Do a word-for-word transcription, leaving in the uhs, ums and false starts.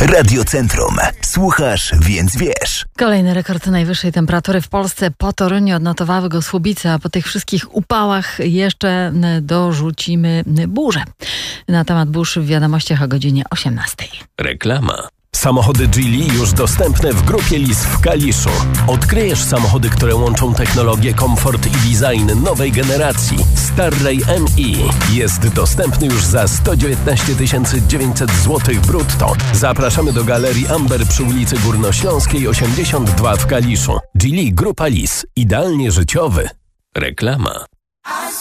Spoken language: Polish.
Radiocentrum. Słuchasz, więc wiesz. Kolejny rekord najwyższej temperatury w Polsce. Po Toruniu odnotowały go Słubice, a po tych wszystkich upałach jeszcze dorzucimy burzę. Na temat burz w wiadomościach o godzinie osiemnastej. Reklama. Samochody Geely już dostępne w grupie Lis w Kaliszu. Odkryjesz samochody, które łączą technologię, komfort i design nowej generacji. Starray M I jest dostępny już za sto dziewiętnaście tysięcy dziewięćset złotych brutto. Zapraszamy do Galerii Amber przy ulicy Górnośląskiej osiemdziesiąt dwa w Kaliszu. Geely Grupa Lis. Idealnie życiowy. Reklama.